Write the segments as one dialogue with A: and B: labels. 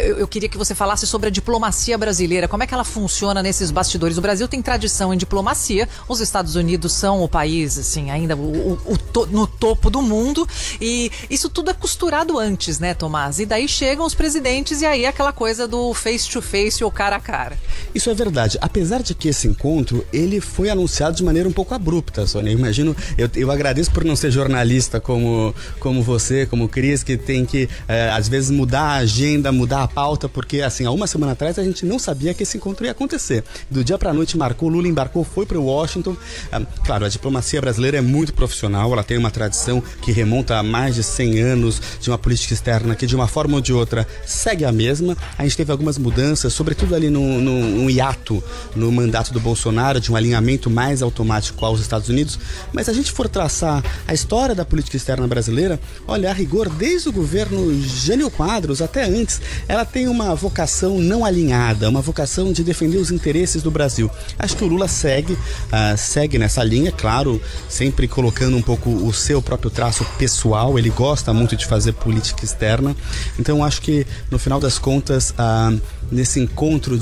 A: eu queria que você falasse sobre a diplomacia brasileira. Como é que ela funciona nesses bastidores? O Brasil tem tradição em diplomacia. Os Estados Unidos são o país, assim, ainda no topo do mundo. E isso tudo é costurado antes, né, Tomás? E daí chegam os presidentes e aí aquela coisa do face to face ou cara a cara.
B: Isso é verdade. Apesar de que esse encontro, ele foi anunciado de maneira um pouco abrupta, Sônia. Eu agradeço por não ser jornalista como você, como o Cris, que tem que, às vezes, mudar a agenda, mudar a pauta, porque, assim, há uma semana atrás a gente não sabia que esse encontro ia acontecer. Do dia pra noite marcou, Lula embarcou, foi para Washington. Claro, a diplomacia brasileira é muito profissional, ela tem uma tradição que remonta a mais de 100 anos de uma política externa que, de uma forma ou de outra, segue a mesma. A gente teve algumas mudanças, sobretudo ali no hiato, no mandato do Bolsonaro, de um alinhamento mais automático aos Estados Unidos. Mas se a gente for traçar a história da política externa brasileira, olha, a rigor, desde o governo Jânio Quadros até antes, ela tem uma vocação não alinhada, uma vocação de defender os interesses do Brasil. Acho que o Lula segue nessa linha, claro, sempre colocando um pouco o seu próprio traço pessoal. Ele gosta muito de fazer política externa. Então acho que, no final das contas, nesse encontro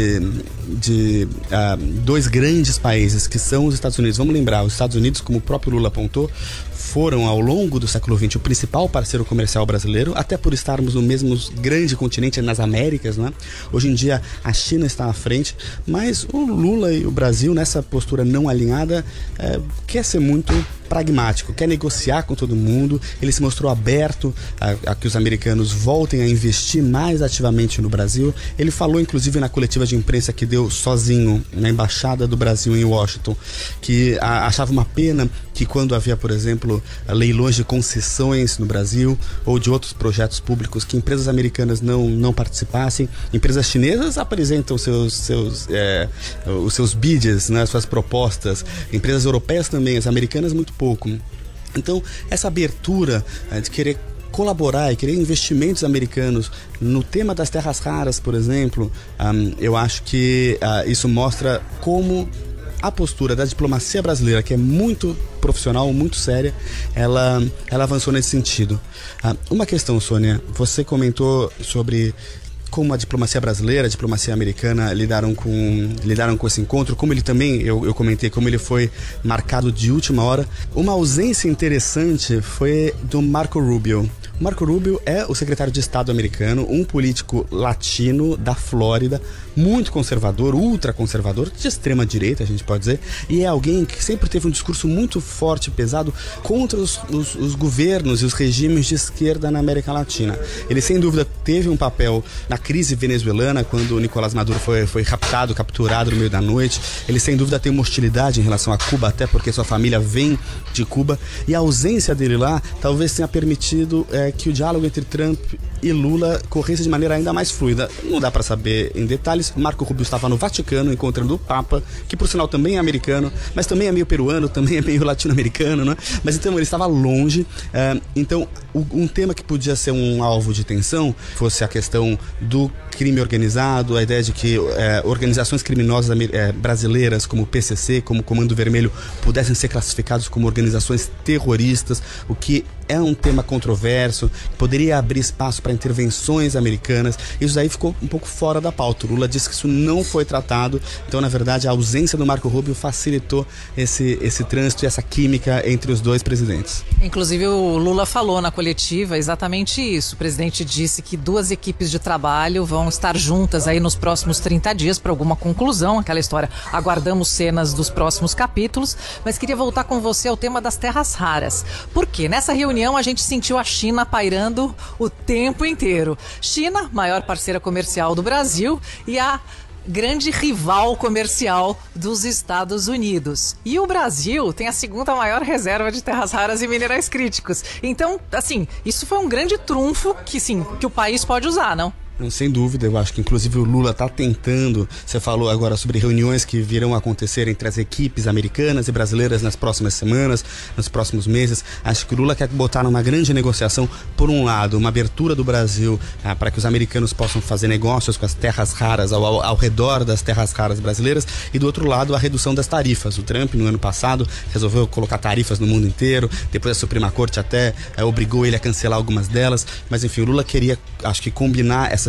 B: de dois grandes países, que são os Estados Unidos. Vamos lembrar, os Estados Unidos, como o próprio Lula apontou, foram ao longo do século XX o principal parceiro comercial brasileiro, até por estarmos no mesmo grande continente, nas Américas, né? Hoje em dia a China está à frente, mas o Lula e o Brasil, nessa postura não alinhada, quer ser muito pragmático, quer negociar com todo mundo. Ele se mostrou aberto a que os americanos voltem a investir mais ativamente no Brasil. Ele falou, inclusive, na coletiva de imprensa que deu sozinho na Embaixada do Brasil em Washington, que achava uma pena que, quando havia, por exemplo, leilões de concessões no Brasil ou de outros projetos públicos, que empresas americanas não participassem. Empresas chinesas apresentam os seus bids, né, suas propostas. Empresas europeias também, as americanas muito pouco. Então, essa abertura de querer colaborar e querer investimentos americanos no tema das terras raras, por exemplo, eu acho que isso mostra como a postura da diplomacia brasileira, que é muito profissional, muito séria, ela avançou nesse sentido. Uma questão, Sônia, você comentou sobre como a diplomacia brasileira, a diplomacia americana lidaram com esse encontro, como ele também, eu comentei, como ele foi marcado de última hora. Uma ausência interessante foi do Marco Rubio. Marco Rubio é o secretário de Estado americano, um político latino da Flórida, muito conservador, ultraconservador, de extrema direita, a gente pode dizer, e é alguém que sempre teve um discurso muito forte e pesado contra os governos e os regimes de esquerda na América Latina. Ele, sem dúvida, teve um papel na crise venezuelana, quando o Nicolás Maduro foi raptado, capturado no meio da noite. Ele, sem dúvida, tem uma hostilidade em relação a Cuba, até porque sua família vem de Cuba, e a ausência dele lá talvez tenha permitido que o diálogo entre Trump e Lula corresse de maneira ainda mais fluida. Não dá para saber em detalhes. Marco Rubio estava no Vaticano encontrando o Papa, que por sinal também é americano, mas também é meio peruano, também é meio latino-americano, né? Mas então ele estava longe. Então um tema que podia ser um alvo de tensão fosse a questão do crime organizado, a ideia de que organizações criminosas brasileiras, como o PCC, como o Comando Vermelho, pudessem ser classificados como organizações terroristas, o que é um tema controverso, poderia abrir espaço para intervenções americanas. Isso aí ficou um pouco fora da pauta. O Lula disse que isso não foi tratado, então, na verdade, a ausência do Marco Rubio facilitou esse trânsito e essa química entre os dois presidentes.
A: Inclusive, o Lula falou na coletiva exatamente isso. O presidente disse que duas equipes de trabalho vão estar juntas aí nos próximos 30 dias para alguma conclusão, aquela história. Aguardamos cenas dos próximos capítulos, mas queria voltar com você ao tema das terras raras. Por quê? Nessa reunião a gente sentiu a China pairando o tempo inteiro. China, maior parceira comercial do Brasil, e a grande rival comercial dos Estados Unidos. E o Brasil tem a segunda maior reserva de terras raras e minerais críticos. Então, assim, isso foi um grande trunfo que o país pode usar, não?
B: Sem dúvida, eu acho que inclusive o Lula está tentando. Você falou agora sobre reuniões que virão acontecer entre as equipes americanas e brasileiras nas próximas semanas, nos próximos meses. Acho que o Lula quer botar numa grande negociação, por um lado, uma abertura do Brasil para que os americanos possam fazer negócios com as terras raras ao redor das terras raras brasileiras, e do outro lado, a redução das tarifas. O Trump, no ano passado, resolveu colocar tarifas no mundo inteiro, depois a Suprema Corte até obrigou ele a cancelar algumas delas, mas enfim, o Lula queria, acho que, combinar essa